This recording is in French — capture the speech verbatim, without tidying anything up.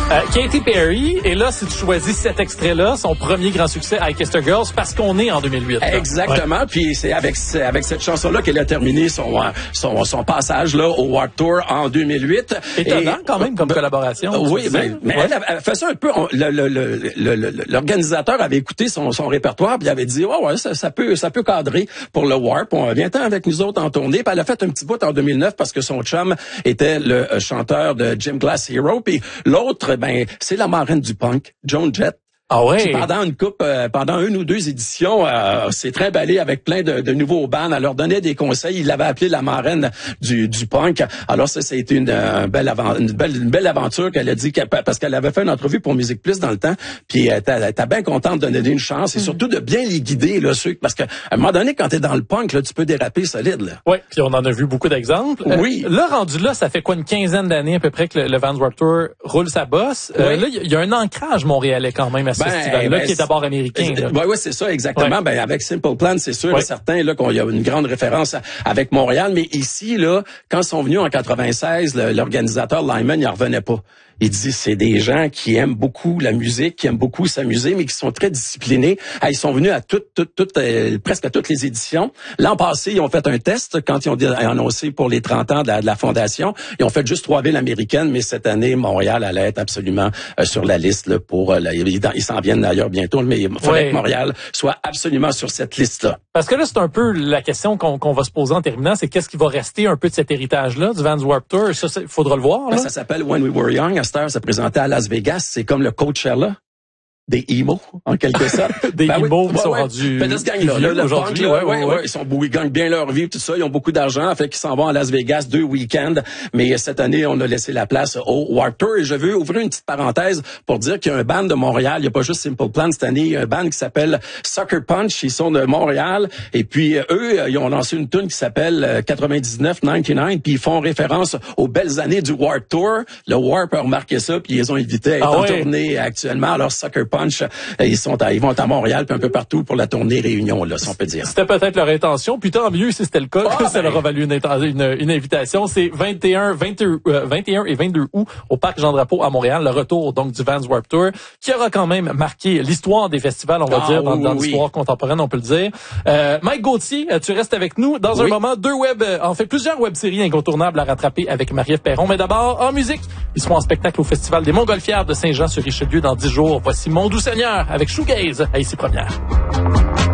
Euh, Katy Perry, et là, si tu choisis cet extrait-là, son premier grand succès à Kester Girls, parce qu'on est en deux mille huit. Là. Exactement, ouais. Puis c'est avec avec cette chanson-là qu'elle a terminé son son son passage là au Warped Tour en deux mille huit. Étonnant et, quand même comme ben, collaboration. Oui, ben, mais ouais. elle, elle fait ça un peu. On, le, le, le, le, l'organisateur avait écouté son son répertoire, puis il avait dit ouais ouais ça, ça peut ça peut cadrer pour le Warp. On vient-t'en avec nous autres en tournée. Puis elle a fait un petit bout en deux mille neuf parce que son chum était le chanteur de Gym Class Hero, puis l'autre ben c'est la marraine du punk, Joan Jett. Ah ouais. Qui, pendant une coupe, euh, pendant une ou deux éditions, euh, s'est trimballé avec plein de, de nouveaux bands. Elle leur donnait des conseils. Il l'avait appelé la marraine du, du punk. Alors ça, ça a été une, une belle aventure, une belle, une belle aventure qu'elle a dit qu'elle, parce qu'elle avait fait une entrevue pour Musique Plus dans le temps. Puis elle était, elle était bien contente de donner une chance et surtout de bien les guider là, ceux, parce qu'à un moment donné, quand t'es dans le punk, là, tu peux déraper solide. Là. Oui, puis on en a vu beaucoup d'exemples. Oui. Euh, là, rendu là, ça fait quoi une quinzaine d'années à peu près que le, le Vans Warped Tour roule sa bosse. Euh, oui. Là, il y a un ancrage montréalais quand même à ce ben, festival-là ben, qui est d'abord américain. Oui, oui, c'est ça, exactement. Ouais. Ben, avec Simple Plan, c'est sûr et ouais. certain là qu'on y a une grande référence avec Montréal. Mais ici, là, quand ils sont venus en quatre-vingt-seize, le, l'organisateur Lyman, il en revenait pas. Il dit c'est des gens qui aiment beaucoup la musique, qui aiment beaucoup s'amuser, mais qui sont très disciplinés. Ah, ils sont venus à toutes, toutes, toutes, euh, presque à toutes les éditions. L'an passé, ils ont fait un test quand ils ont annoncé pour les trente ans de la, de la fondation. Ils ont fait juste trois villes américaines, mais cette année, Montréal allait être absolument euh, sur la liste là, pour. Euh, la, ils, ils s'en viennent d'ailleurs bientôt, mais il faudrait ouais. que Montréal soit absolument sur cette liste-là. Parce que là, c'est un peu la question qu'on, qu'on va se poser en terminant, c'est qu'est-ce qui va rester un peu de cet héritage-là du Vans Warped Tour. Ça, il faudra le voir. Là. Ben, ça s'appelle When We Were Young. Star se présentait à Las Vegas, c'est comme le Coachella des emo, en quelque sorte. Des ben emo oui, qui sont ouais, rendus ben, gang-là, là, aujourd'hui. Punk, là, ouais, ouais, ouais, ouais. Ils sont beaux, ils gagnent bien leur vie, tout ça. Ils ont beaucoup d'argent, fait qu'ils s'en vont à Las Vegas deux week-ends. Mais cette année, on a laissé la place au Warped Tour. Et je veux ouvrir une petite parenthèse pour dire qu'il y a un band de Montréal. Il n'y a pas juste Simple Plan cette année. Il y a un band qui s'appelle Sucker Punch. Ils sont de Montréal. Et puis, eux, ils ont lancé une tune qui s'appelle quatre-vingt-dix-neuf quatre-vingt-dix-neuf. Puis ils font référence aux belles années du Warped Tour. Le Warp a remarqué ça, puis ils les ont invités à être ah, en ouais. tournée actuellement. Alors, Sucker Punch, ils sont à, ils vont à Montréal puis un peu partout pour la tournée Réunion, là, si on peut dire. C'était peut-être leur intention, puis tant mieux si c'était le cas, oh, ça ben. leur a valu une, une, une invitation. C'est vingt et un, vingt-deux, euh, vingt et un et vingt-deux août au Parc Jean-Drapeau à Montréal, le retour donc du Vans Warped Tour, qui aura quand même marqué l'histoire des festivals, on va ah, dire, dans, oui, dans l'histoire oui. contemporaine, on peut le dire. Euh, Mike Gauthier, tu restes avec nous. Dans oui. un moment, deux web, en fait, plusieurs web-séries incontournables à rattraper avec Marie-Ève Perron. Mais d'abord, en musique, ils seront en spectacle au Festival des Montgolfières de Saint-Jean-sur-Richelieu dans dix jours. Voici Mon Doux Seigneur avec Shoegaze à Ici Première.